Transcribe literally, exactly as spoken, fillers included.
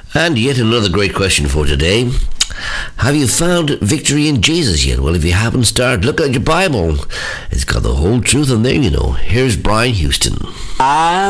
And yet another great question for today. Have you found victory in Jesus yet? Well, if you haven't, start look at your Bible. It's got the whole truth in there, you know. Here's Brian Houston. I